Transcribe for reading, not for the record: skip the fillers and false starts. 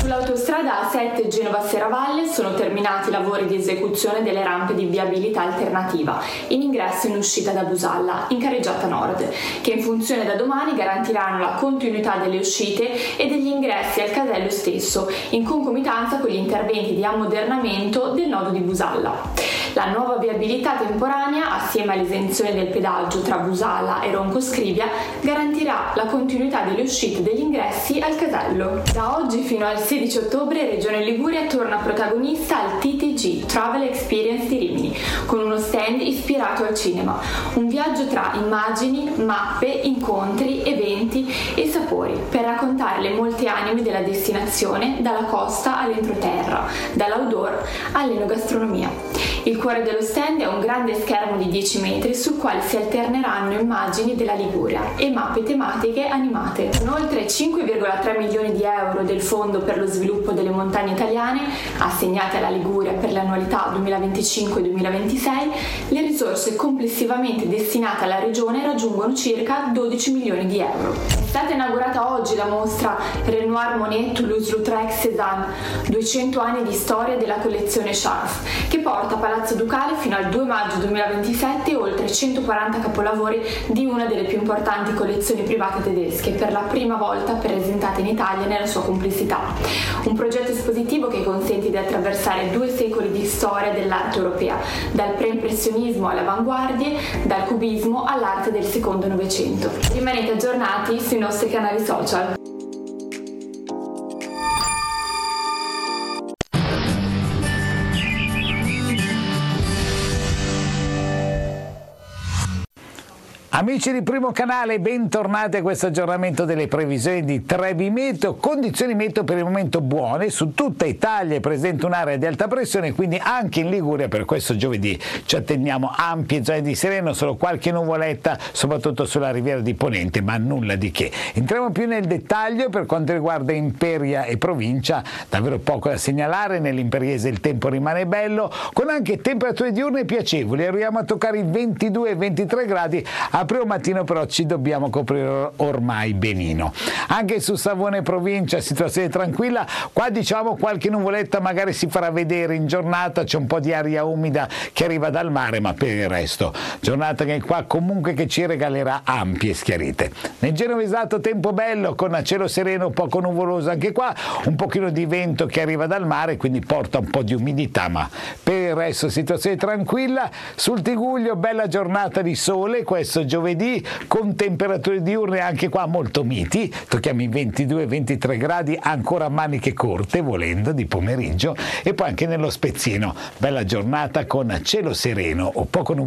Sull'autostrada A7 Genova-Serravalle sono terminati i lavori di esecuzione delle rampe di viabilità alternativa in ingresso e in uscita da Busalla, in carreggiata nord, che in funzione da domani garantiranno la continuità delle uscite e degli ingressi al casello stesso, in concomitanza con gli interventi di ammodernamento del nodo di Busalla. La nuova viabilità temporanea, assieme all'esenzione del pedaggio tra Busalla e Ronco Scrivia, garantirà la continuità delle uscite e degli ingressi al casello. Da oggi fino al 16 ottobre Regione Liguria torna protagonista al TTG Travel Experience di Rimini, con uno stand ispirato al cinema. Un viaggio tra immagini, mappe, incontri, eventi e sapori per raccontare le molte anime della destinazione, dalla costa all'entroterra, dall'outdoor all'enogastronomia. Il cuore dello stand è un grande schermo di 10 metri sul quale si alterneranno immagini della Liguria e mappe tematiche animate. Con oltre 5,3 milioni di euro del Fondo per lo sviluppo delle montagne italiane assegnate alla Liguria per le annualità 2025-2026, le risorse complessivamente destinate alla regione raggiungono circa 12 milioni di euro. È stata inaugurata oggi la mostra Renoir Monet Toulouse-Lautrec Cézanne, 200 anni di storia della collezione Scharf, che porta a Palazzo Ducale fino al 2 maggio 2027 oltre 140 capolavori di una delle più importanti collezioni private tedesche, per la prima volta presentate in Italia nella sua complessità. Un progetto espositivo che consente di attraversare 2 secoli di storia dell'arte europea, dal pre-impressionismo alle avanguardie, dal cubismo all'arte del secondo Novecento. Rimanete aggiornati sui nostri canali social. Amici di Primo Canale, bentornati a questo aggiornamento delle previsioni di Trebi Meteo. Condizioni meteo per il momento buone, su tutta Italia è presente un'area di alta pressione, quindi anche in Liguria per questo giovedì ci attendiamo ampie zone di sereno, solo qualche nuvoletta soprattutto sulla riviera di Ponente, ma nulla di che. Entriamo più nel dettaglio per quanto riguarda Imperia e provincia, davvero poco da segnalare. Nell'Imperiese il tempo rimane bello, con anche temperature diurne piacevoli, arriviamo a toccare i 22-23 gradi. A primo mattino però ci dobbiamo coprire ormai benino. Anche su Savona e provincia situazione tranquilla, qua diciamo qualche nuvoletta magari si farà vedere in giornata, c'è un po' di aria umida che arriva dal mare, ma per il resto giornata che qua comunque che ci regalerà ampie schiarite. Nel Genovesato tempo bello con cielo sereno, poco nuvoloso anche qua, un pochino di vento che arriva dal mare, quindi porta un po' di umidità, ma per il resto situazione tranquilla. Sul Tiguglio bella giornata di sole questo giovedì, con temperature diurne anche qua molto miti, tocchiamo i 22-23 gradi, ancora maniche corte volendo di pomeriggio, e poi anche nello Spezzino bella giornata con cielo sereno o poco nuvoloso.